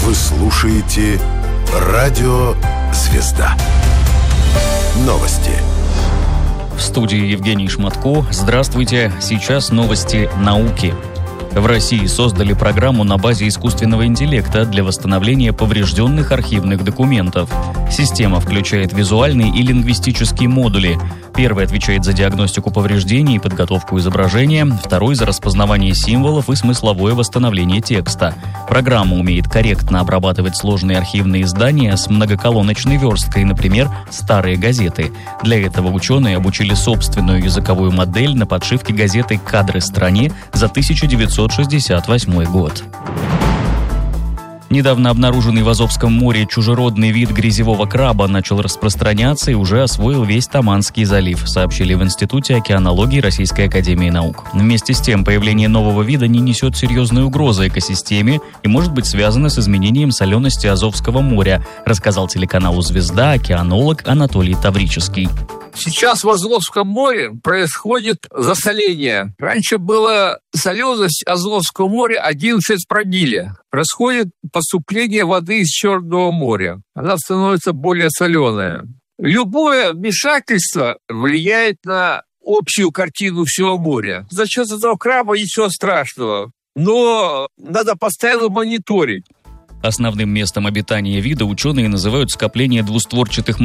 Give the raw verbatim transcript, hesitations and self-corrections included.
Вы слушаете Радио Звезда. Новости. В студии Евгений Шматко. Здравствуйте. Сейчас новости науки. В России создали программу на базе искусственного интеллекта для восстановления поврежденных архивных документов. Система включает визуальные и лингвистические модули. Первый отвечает за диагностику повреждений и подготовку изображения, второй – за распознавание символов и смысловое восстановление текста. Программа умеет корректно обрабатывать сложные архивные издания с многоколоночной версткой, например, старые газеты. Для этого ученые обучили собственную языковую модель на подшивке газеты «Кадры стране» за тысяча девятьсот шестьдесят восьмой год. Недавно обнаруженный в Азовском море чужеродный вид грязевого краба начал распространяться и уже освоил весь Таманский залив, сообщили в Институте океанологии Российской академии наук. Вместе с тем, появление нового вида не несет серьезной угрозы экосистеме и может быть связано с изменением солености Азовского моря, рассказал телеканалу «Звезда» океанолог Анатолий Таврический. Сейчас в Азовском море происходит засоление. Раньше была соленость Азовского моря одиннадцать промилле. Происходит поступление воды из Черного моря. Она становится более соленая. Любое вмешательство влияет на общую картину всего моря. За счет этого краба ничего страшного. Но надо постоянно мониторить. Основным местом обитания вида ученые называют скопление двустворчатых